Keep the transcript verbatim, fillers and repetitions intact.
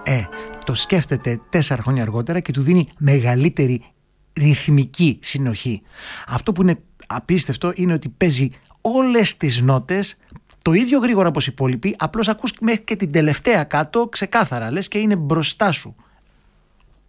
Ε, το σκέφτεται τέσσερα χρόνια αργότερα και του δίνει μεγαλύτερη ρυθμική συνοχή. Αυτό που είναι απίστευτο είναι ότι παίζει όλες τις νότες το ίδιο γρήγορα όπως οι υπόλοιποι, απλώς ακούς μέχρι και την τελευταία κάτω ξεκάθαρα, λες και είναι μπροστά σου.